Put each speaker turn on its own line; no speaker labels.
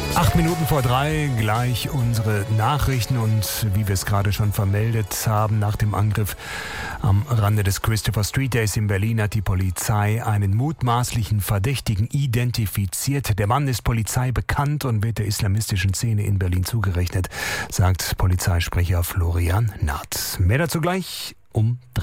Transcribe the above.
8:03, gleich unsere Nachrichten und wie wir es gerade schon vermeldet haben, nach dem Angriff am Rande des Christopher Street Days in Berlin hat die Polizei einen mutmaßlichen Verdächtigen identifiziert. Der Mann ist Polizei bekannt und wird der islamistischen Szene in Berlin zugerechnet, sagt Polizeisprecher Florian Naht. Mehr dazu gleich um